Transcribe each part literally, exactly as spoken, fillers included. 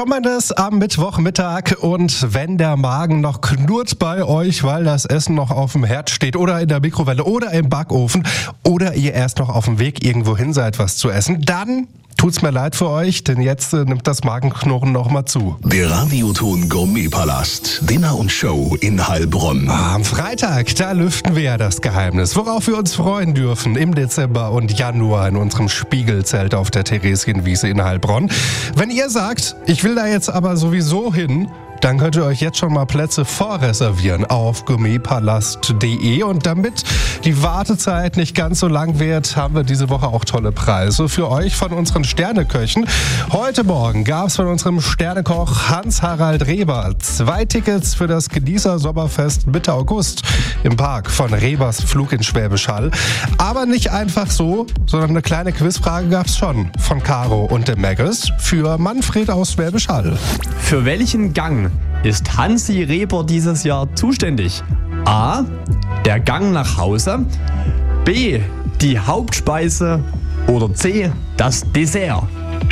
Kommmendes am Mittwochmittag, und wenn der Magen noch knurrt bei euch, weil das Essen noch auf dem Herd steht oder in der Mikrowelle oder im Backofen oder ihr erst noch auf dem Weg irgendwo hin seid, was zu essen, dann tut's mir leid für euch, denn jetzt äh, nimmt das Magenknurren noch mal zu. Der Radioton Gourmet-Palast, Dinner und Show in Heilbronn. Am Freitag, da lüften wir ja das Geheimnis, worauf wir uns freuen dürfen im Dezember und Januar in unserem Spiegelzelt auf der Theresienwiese in Heilbronn. Wenn ihr sagt, ich will da jetzt aber sowieso hin, dann könnt ihr euch jetzt schon mal Plätze vorreservieren auf gourmetpalast punkt de. Und damit die Wartezeit nicht ganz so lang wird, haben wir diese Woche auch tolle Preise für euch von unseren Sterneköchen. Heute Morgen gab es von unserem Sternekoch Hans-Harald Reber zwei Tickets für das Genießer Sommerfest Mitte August im Park von Rebers Flug in Schwäbisch Hall. Aber nicht einfach so, sondern eine kleine Quizfrage gab es schon von Caro und dem Maggis für Manfred aus Schwäbisch Hall. Für welchen Gang ist Hansi Reber dieses Jahr zuständig? A. Der Gang nach Hause. B. Die Hauptspeise. Oder C. Das Dessert.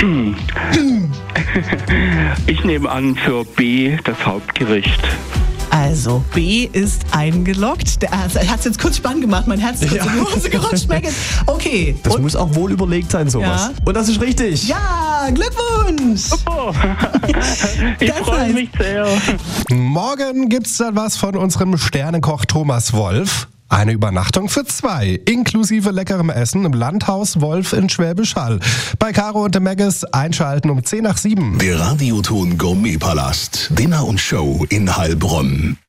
Ich nehme an für B, das Hauptgericht. Also, B ist eingeloggt. Der hat es jetzt kurz spannend gemacht, mein Herz ist kurz in die Hose gerutscht. Megan. Okay. Das Und, muss auch wohl überlegt sein, sowas. Ja. Und das ist richtig. ja, Glückwunsch! Oh, ich Ganz freue nice. mich sehr. Morgen gibt's dann was von unserem Sternekoch Thomas Wolf. Eine Übernachtung für zwei, inklusive leckerem Essen im Landhaus Wolf in Schwäbisch Hall. Bei Caro und dem Maggis einschalten um zehn nach sieben. Der Radioton Gourmet-Palast, Dinner und Show in Heilbronn.